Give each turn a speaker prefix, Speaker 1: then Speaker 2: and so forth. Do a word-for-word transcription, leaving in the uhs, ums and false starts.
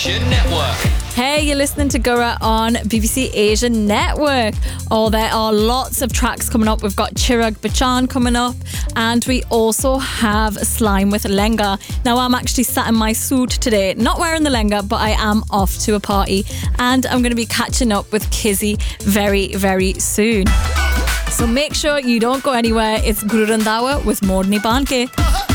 Speaker 1: Asia Network.
Speaker 2: Hey, you're listening to Gura on B B C Asia Network. Oh, there are lots of tracks coming up. We've got Chirag Bachchan coming up, and we also have Slime with Lenga. Now, I'm actually sat in my suit today, not wearing the Lenga, but I am off to a party, and I'm going to be catching up with Kizzy very, very soon. So make sure you don't go anywhere. It's Guru Randhawa with Modni Banke.